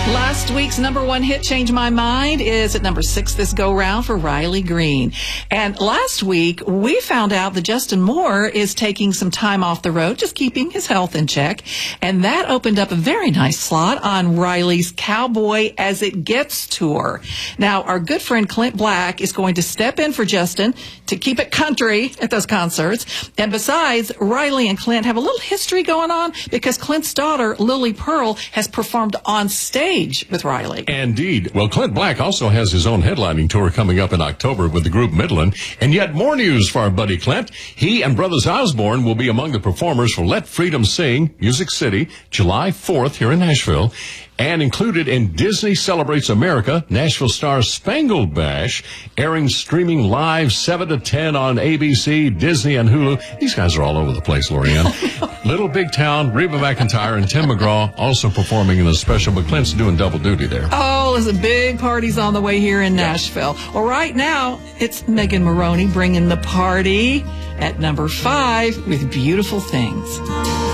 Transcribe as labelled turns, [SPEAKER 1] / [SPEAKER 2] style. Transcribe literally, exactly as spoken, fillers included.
[SPEAKER 1] Last week's number one hit, Change My Mind, is at number six this go-round for Riley Green. And last week, we found out that Justin Moore is taking some time off the road, just keeping his health in check. And that opened up a very nice slot on Riley's Cowboy As It Gets tour. Now, our good friend Clint Black is going to step in for Justin to keep it country at those concerts. And besides, Riley and Clint have a little history going on because Clint's daughter, Lily Pearl, has performed on stage with Riley.
[SPEAKER 2] Indeed. Well, Clint Black also has his own headlining tour coming up in October with the group Midland. And yet more news for our buddy Clint. He and Brothers Osborne will be among the performers for Let Freedom Sing, Music City, July fourth here in Nashville. And included in Disney Celebrates America, Nashville Stars Spangled Bash, airing streaming live seven to ten on A B C, Disney, and Hulu. These guys are all over the place, Lorianne. Little Big Town, Reba McEntire, and Tim McGraw also performing in the special, but Clint's doing double duty there.
[SPEAKER 1] Oh, there's a big party's on the way here in Nashville. Well, right now, it's Megan Maroney bringing the party at number five with Beautiful Things.